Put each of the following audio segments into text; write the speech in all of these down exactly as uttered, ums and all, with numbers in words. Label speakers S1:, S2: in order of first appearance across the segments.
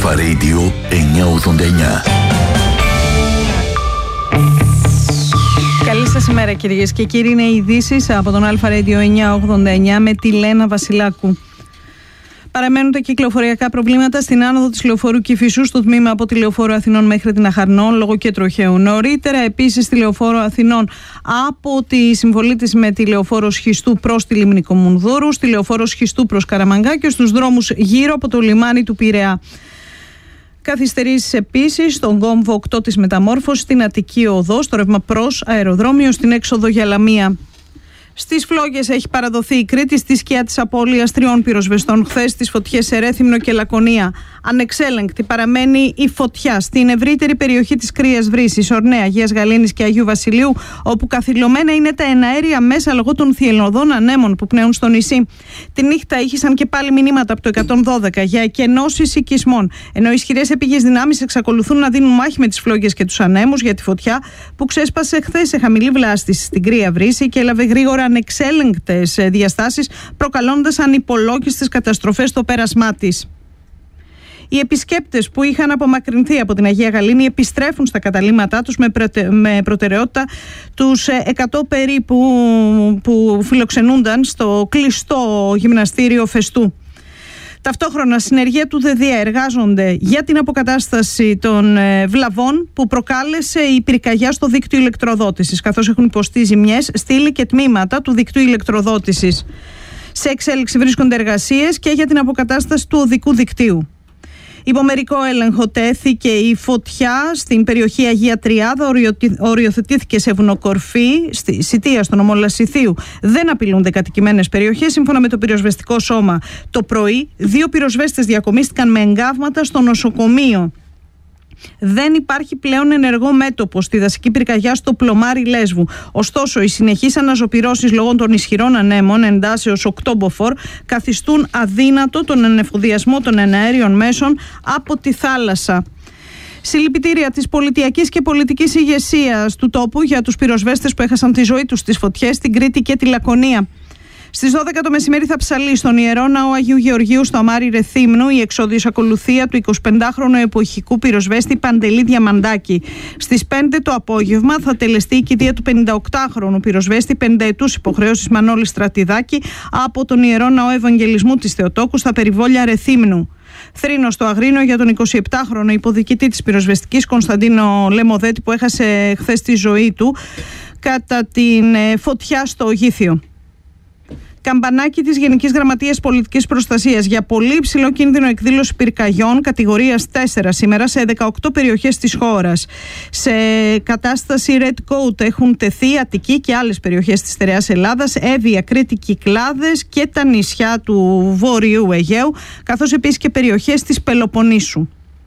S1: Αλφα Radio εννιακόσια ογδόντα εννιά.
S2: Καλή σας ημέρα κυρίες και κύριοι, είναι οι ειδήσεις από τον Αλφα Radio εννιακόσια ογδόντα εννιά με τη Λένα Βασιλάκου. Παραμένουν τα κυκλοφοριακά προβλήματα στην άνοδο της λεωφόρου Κηφισού στο τμήμα από τη λεωφόρο Αθηνών μέχρι την Αχαρνών λόγω και τροχαίου. Νωρίτερα επίσης στη λεωφόρο Αθηνών από τη συμβολή της με τη λεωφόρο Σχιστού προς τη Λίμνη Κομουνδούρου, στη λεωφόρο Σχιστού προς Καραμανγκά και στους δρόμους γύρω από το λιμάνι του Πειραιά. Καθυστερήσεις επίσης στον κόμβο οκτώ της Μεταμόρφωσης, στην Αττική Οδό, στο ρεύμα προς αεροδρόμιο, στην έξοδο για Λαμία. Στις Φλόγες έχει παραδοθεί η Κρήτη στη σκιά της απώλειας τριών πυροσβεστών χθες στις φωτιές σε Ρέθυμνο και Λακωνία. Ανεξέλεγκτη παραμένει η φωτιά στην ευρύτερη περιοχή της Κρύας Βρύσης, Ορνέα, Αγίας Γαλήνης και Αγίου Βασιλείου, όπου καθυλωμένα είναι τα εναέρια μέσα λόγω των θυελλωδών ανέμων που πνέουν στο νησί. Τη νύχτα ήχησαν και πάλι μηνύματα από το εκατόν δώδεκα για εκενώσεις οικισμών, ενώ ισχυρές επίγειες δυνάμεις εξακολουθούν να δίνουν μάχη με τις φλόγες και τους ανέμους για τη φωτιά που ξέσπασε χθες σε χαμηλή βλάστηση στην Κρύα Βρύση και έλαβε γρήγορα ανεξέλεγκτες διαστάσεις, προκαλώντας ανυπολόγιστες καταστροφές στο πέρασμά της. Οι επισκέπτες που είχαν απομακρυνθεί από την Αγία Γαλήνη επιστρέφουν στα καταλύματά τους με, προτε... με προτεραιότητα τους εκατό περίπου που φιλοξενούνταν στο κλειστό γυμναστήριο Φεστού. Ταυτόχρονα, συνεργεία του ΔΕΔΙΑ εργάζονται για την αποκατάσταση των βλαβών που προκάλεσε η πυρκαγιά στο δίκτυο ηλεκτροδότησης, καθώς έχουν υποστεί ζημιές στήλη και τμήματα του δικτύου ηλεκτροδότησης. Σε εξέλιξη βρίσκονται εργασίες και για την αποκατάσταση του οδικού δικτύου. Υπό μερικό έλεγχο τέθηκε η φωτιά στην περιοχή Αγία Τριάδα, οριοθετήθηκε σε βουνοκορφή, στη Σιτία, στον νομό Λασιθίου. Δεν απειλούνται κατοικημένες περιοχές. Σύμφωνα με το πυροσβεστικό σώμα, το πρωί δύο πυροσβέστες διακομίστηκαν με εγκάβματα στο νοσοκομείο. Δεν υπάρχει πλέον ενεργό μέτωπο στη δασική πυρκαγιά στο Πλωμάρι Λέσβου. Ωστόσο, οι συνεχείς αναζωπυρώσεις λόγω των ισχυρών ανέμων εντάσεως οκτώ μποφόρ καθιστούν αδύνατο τον ανεφοδιασμό των εναέριων μέσων από τη θάλασσα. Συλληπιτήρια της πολιτιακής και πολιτικής ηγεσίας του τόπου για τους πυροσβέστες που έχασαν τη ζωή τους στις φωτιές στην Κρήτη και τη Λακωνία. Στις δώδεκα το μεσημέρι θα ψαλεί στον Ιερό Ναό Αγίου Γεωργίου στο Αμάρι Ρεθύμνου η εξόδιος ακολουθία του εικοσιπεντάχρονου εποχικού πυροσβέστη Παντελή Διαμαντάκη. Στις πέντε το απόγευμα θα τελεστεί η κηδεία του πενηνταοκτάχρονου πυροσβέστη πενταετούς υποχρέωσης Μανώλη Στρατιδάκη από τον Ιερό Ναό Ευαγγελισμού της Θεοτόκου στα περιβόλια Ρεθύμνου. Θρήνο στο Αγρίνο για τον εικοσιεπτάχρονο υποδικητή της πυροσβεστικής Κωνσταντίνο Λεμοδέτη που έχασε χθες τη ζωή του κατά την φωτιά στο Γήθιο. Καμπανάκι της Γενικής Γραμματείας Πολιτικής Προστασίας για πολύ υψηλό κίνδυνο εκδήλωση πυρκαγιών κατηγορίας τέσσερα σήμερα σε δεκαοκτώ περιοχές της χώρας. Σε κατάσταση Red Coat έχουν τεθεί Αττική και άλλες περιοχές της στερεάς Ελλάδας, Εύβοια, Κρήτη, Κυκλάδες και τα νησιά του Βόρειου Αιγαίου, καθώς επίσης και περιοχές της Πελοποννήσου.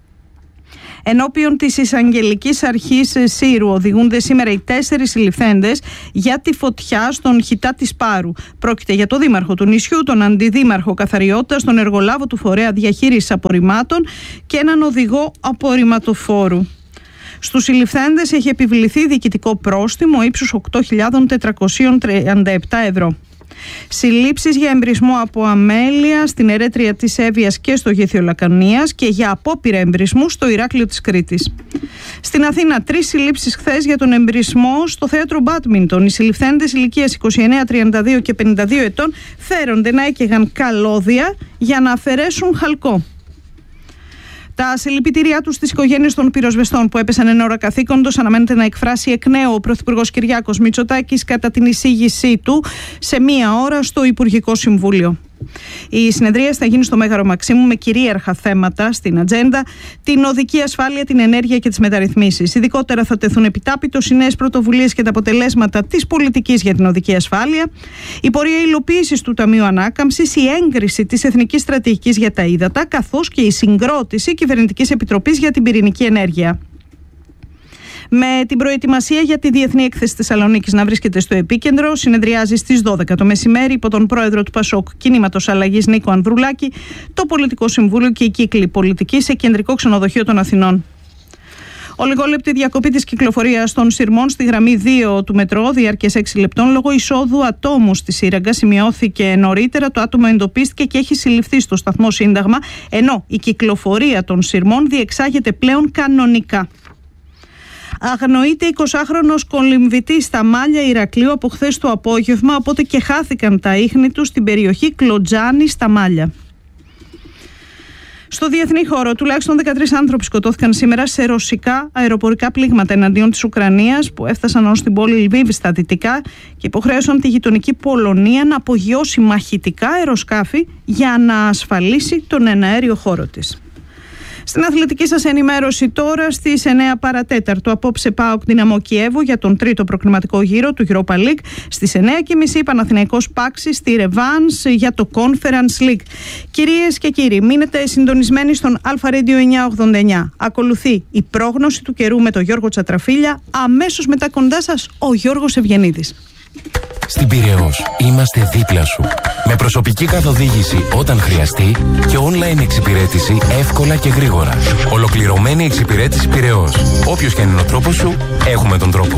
S2: Ενώπιον της Εισαγγελικής Αρχής Σύρου οδηγούνται σήμερα οι τέσσερις συλληφθέντες για τη φωτιά στον Χιτά της Πάρου. Πρόκειται για τον δήμαρχο του νησιού, τον αντιδήμαρχο καθαριότητας, τον εργολάβο του φορέα διαχείρισης απορριμμάτων και έναν οδηγό απορριμματοφόρου. Στους συλληφθέντες έχει επιβληθεί διοικητικό πρόστιμο ύψους οκτώ χιλιάδες τετρακόσια τριάντα επτά ευρώ. Συλλήψεις για εμπρισμό από αμέλεια στην ερέτρια της Εύβοιας και στο Γήθιο Λακωνίας και για απόπειρα εμπρισμού στο Ηράκλειο της Κρήτης. Στην Αθήνα, τρεις συλλήψεις χθες για τον εμπρισμό στο θέατρο Μπάντμιντον. Οι συλληφθέντες ηλικίας είκοσι εννέα, τριάντα δύο και πενήντα δύο ετών φέρονται να έκαιγαν καλώδια για να αφαιρέσουν χαλκό. Τα συλληπιτήριά του στις οικογένειες των πυροσβεστών που έπεσαν εν ώρα καθήκοντος αναμένεται να εκφράσει εκ νέου ο Πρωθυπουργός Κυριάκος Μητσοτάκης κατά την εισήγησή του σε μία ώρα στο Υπουργικό Συμβούλιο. Η συνεδρία θα γίνει στο Μέγαρο Μαξίμου με κυρίαρχα θέματα στην ατζέντα, την οδική ασφάλεια, την ενέργεια και τις μεταρρυθμίσεις. Ειδικότερα θα τεθούν επιτάπητος οι νέες πρωτοβουλίες και τα αποτελέσματα της πολιτικής για την οδική ασφάλεια, η πορεία υλοποίησης του Ταμείου Ανάκαμψης, η έγκριση της Εθνικής Στρατηγικής για τα Ύδατα, καθώς και η συγκρότηση Κυβερνητικής Επιτροπής για την Πυρηνική Ενέργεια. Με την προετοιμασία για τη Διεθνή Έκθεση Θεσσαλονίκης να βρίσκεται στο επίκεντρο, συνεδριάζει στις δώδεκα το μεσημέρι υπό τον πρόεδρο του Πασόκ Κινήματος Αλλαγής Νίκο Ανδρουλάκη το Πολιτικό Συμβούλιο και η κύκλη πολιτική σε κεντρικό ξενοδοχείο των Αθηνών. Ολιγόλεπτη διακοπή της κυκλοφορίας των σειρμών στη γραμμή δύο του μετρό διάρκειας έξι λεπτών λόγω εισόδου ατόμου στη σύραγγα σημειώθηκε νωρίτερα. Το άτομο εντοπίστηκε και έχει συλληφθεί στο σταθμό Σύνταγμα, ενώ η κυκλοφορία των σειρμών διεξάγεται πλέον κανονικά. Αγνοείται εικοσάχρονος κολυμβητής στα Μάλια Ηρακλείου από χθες το απόγευμα, οπότε και χάθηκαν τα ίχνη του στην περιοχή Κλοντζάνη στα Μάλια. Στο διεθνή χώρο, τουλάχιστον δεκατρείς άνθρωποι σκοτώθηκαν σήμερα σε ρωσικά αεροπορικά πλήγματα εναντίον της Ουκρανίας που έφτασαν ως την πόλη Λβίβ στα δυτικά και υποχρέωσαν τη γειτονική Πολωνία να απογειώσει μαχητικά αεροσκάφη για να ασφαλίσει τον εναέριο χώρο της. Στην αθλητική σας ενημέρωση τώρα, στις εννέα παρατέταρτο απόψε ΠΑΟΚ Δυναμό Κιέβου για τον τρίτο προκριματικό γύρο του Europa League. Στις εννέα και μισή Παναθηναϊκός Πάξη στη Ρεβάνς για το Conference League. Κυρίες και κύριοι, μείνετε συντονισμένοι στον Αλφα Radio εννιακόσια ογδόντα εννιά. Ακολουθεί η πρόγνωση του καιρού με τον Γιώργο Τσατραφίλια. Αμέσως μετά κοντά σας ο Γιώργος Ευγενίδης.
S3: Στην Πειραιώς είμαστε δίπλα σου. Με προσωπική καθοδήγηση όταν χρειαστεί και online εξυπηρέτηση εύκολα και γρήγορα. Ολοκληρωμένη εξυπηρέτηση Πειραιώς. Όποιος και αν είναι ο τρόπος σου, έχουμε τον τρόπο.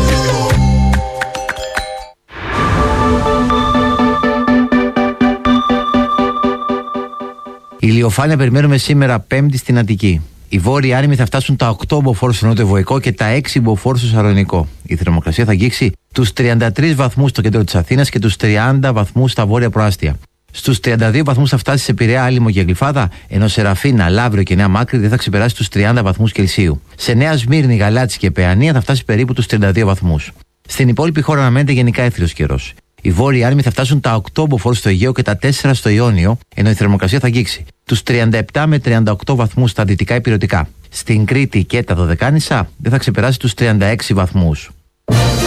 S4: Ηλιοφάνεια περιμένουμε σήμερα Πέμπτη στην Αττική. Οι βόρειοι άνεμοι θα φτάσουν τα οκτώ μποφόρ στο νότιο-βορραϊκό και τα έξι μποφόρ στο Σαλονικό. Η θερμοκρασία θα αγγίξει τους τριάντα τρεις βαθμούς στο κέντρο της Αθήνας και τους τριάντα βαθμούς στα βόρεια προάστια. Στους τριάντα δύο βαθμούς θα φτάσει σε Πειραιά, Άλυμο και Γλυφάδα, ενώ σε Ραφίνα, Λαύριο και Νέα Μάκρη δεν θα ξεπεράσει τους τριάντα βαθμούς Κελσίου. Σε Νέα Σμύρνη, Γαλάτσι και Παιανία θα φτάσει περίπου τους τριάντα δύο βαθμούς. Στην υπόλοιπη χώρα αναμένεται γενικά έθριος καιρός. Οι βόρειοι άνεμοι θα φτάσουν τα οκτώ μποφόρ στο Αιγαίο και τα τέσσερα στο Ιόνιο, ενώ η θερμοκρασία θα αγγίξει τους τριάντα επτά με τριάντα οκτώ βαθμούς στα δυτικά ηπειρωτικά. Στην Κρήτη και τα Δωδεκάνησα δεν θα ξεπεράσει τους τριάντα έξι βαθμούς.